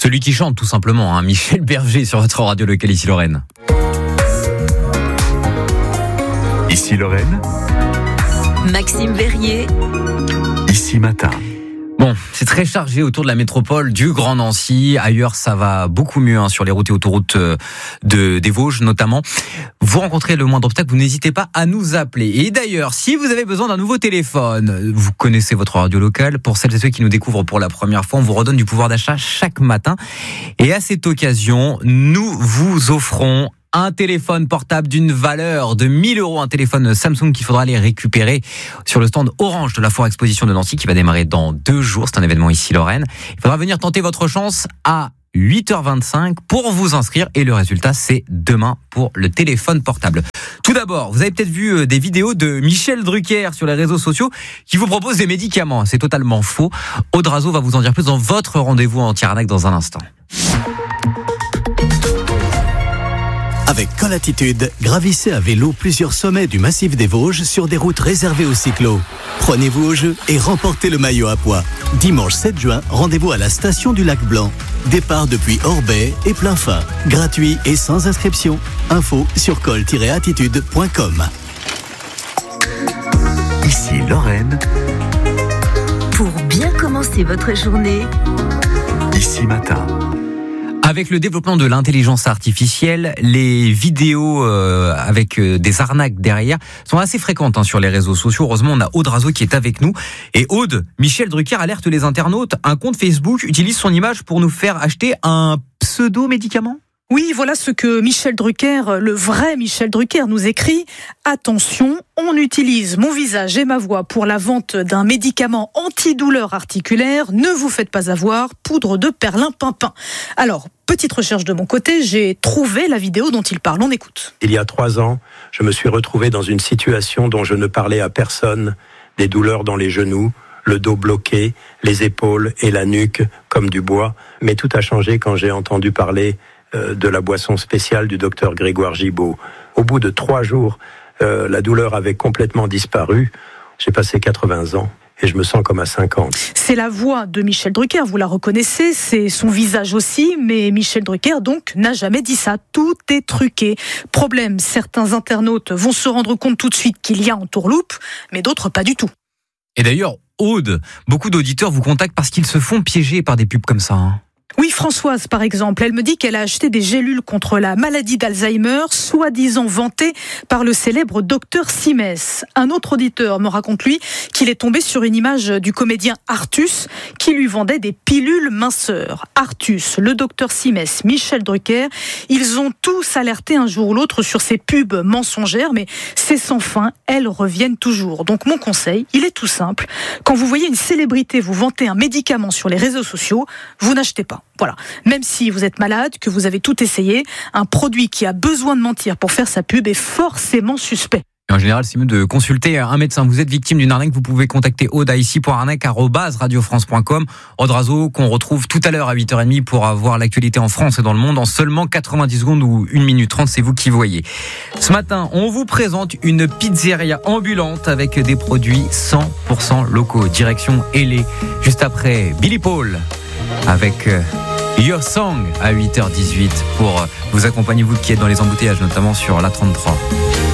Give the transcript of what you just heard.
Celui qui chante tout simplement, Michel Berger sur votre radio locale ici Lorraine. Ici Lorraine, Maxime Verrier, ici Matin. Bon, c'est très chargé autour de la métropole du Grand Nancy. Ailleurs, ça va beaucoup mieux sur les routes et autoroutes des Vosges notamment. Vous rencontrez le moindre obstacle, vous n'hésitez pas à nous appeler. Et d'ailleurs, si vous avez besoin d'un nouveau téléphone, vous connaissez votre radio locale. Pour celles et ceux qui nous découvrent pour la première fois, on vous redonne du pouvoir d'achat chaque matin. Et à cette occasion, nous vous offrons un téléphone portable d'une valeur de 1 000 €, un téléphone Samsung qu'il faudra aller récupérer sur le stand Orange de la Foire Exposition de Nancy qui va démarrer dans 2 jours. C'est un événement ici Lorraine. Il faudra venir tenter votre chance à 8h25 pour vous inscrire et le résultat c'est demain pour le téléphone portable. Tout d'abord, vous avez peut-être vu des vidéos de Michel Drucker sur les réseaux sociaux qui vous propose des médicaments. C'est totalement faux. Aude Razo va vous en dire plus dans votre rendez-vous anti-arnaque dans un instant. Avec Colatitude, gravissez à vélo plusieurs sommets du massif des Vosges sur des routes réservées aux cyclos. Prenez-vous au jeu et remportez le maillot à pois. Dimanche 7 juin, rendez-vous à la station du Lac Blanc. Départ depuis Orbey et Plainfin. Gratuit et sans inscription. Info sur col-attitude.com. Ici Lorraine, pour bien commencer votre journée. ici Matin. Avec le développement de l'intelligence artificielle, les vidéos avec des arnaques derrière sont assez fréquentes sur les réseaux sociaux. Heureusement, on a Aude Razo qui est avec nous. Et Aude, Michel Drucker alerte les internautes. Un compte Facebook utilise son image pour nous faire acheter un pseudo-médicament ? Oui, voilà ce que Michel Drucker, le vrai Michel Drucker, nous écrit. Attention, on utilise mon visage et ma voix pour la vente d'un médicament antidouleur articulaire. Ne vous faites pas avoir, poudre de perlimpinpin. Alors, petite recherche de mon côté, j'ai trouvé la vidéo dont il parle. On écoute. Il y a 3 ans, je me suis retrouvé dans une situation dont je ne parlais à personne. Des douleurs dans les genoux, le dos bloqué, les épaules et la nuque comme du bois. Mais tout a changé quand j'ai entendu parler de la boisson spéciale du docteur Grégoire Gibault. Au bout de 3 jours, la douleur avait complètement disparu. J'ai passé 80 ans et je me sens comme à 50. C'est la voix de Michel Drucker, vous la reconnaissez, c'est son visage aussi, mais Michel Drucker donc n'a jamais dit ça. Tout est truqué. Problème, certains internautes vont se rendre compte tout de suite qu'il y a entourloupe, mais d'autres pas du tout. Et d'ailleurs, Aude, beaucoup d'auditeurs vous contactent parce qu'ils se font piéger par des pubs comme ça. Oui, Françoise, par exemple, elle me dit qu'elle a acheté des gélules contre la maladie d'Alzheimer, soi-disant vantées par le célèbre docteur Simès. Un autre auditeur me raconte, lui, qu'il est tombé sur une image du comédien Artus qui lui vendait des pilules minceurs. Artus, le docteur Simès, Michel Drucker, ils ont tous alerté un jour ou l'autre sur ces pubs mensongères, mais c'est sans fin, elles reviennent toujours. Donc mon conseil, il est tout simple. Quand vous voyez une célébrité vous vanter un médicament sur les réseaux sociaux, vous n'achetez pas. Voilà. Même si vous êtes malade, que vous avez tout essayé, un produit qui a besoin de mentir pour faire sa pub est forcément suspect. Et en général, c'est mieux de consulter un médecin. Vous êtes victime d'une arnaque, vous pouvez contacter Aude à ici.arnaque@radiofrance.com. Aude Razo, qu'on retrouve tout à l'heure à 8h30 pour avoir l'actualité en France et dans le monde en seulement 90 secondes ou 1 minute 30, c'est vous qui voyez. Ce matin, on vous présente une pizzeria ambulante avec des produits 100% locaux. Direction Hélé, juste après Billy Paul avec Your Song à 8h18 pour vous accompagner, vous qui êtes dans les embouteillages, notamment sur l'A33.